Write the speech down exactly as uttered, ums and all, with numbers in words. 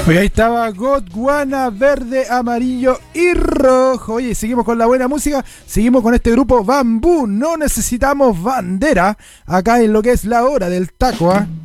Pues ahí estaba Gondwana, verde, amarillo y rojo. Oye, seguimos con la buena música. Seguimos con este grupo Bambú. No necesitamos bandera. Acá en lo que es la hora del taco, ¿ah? ¿eh?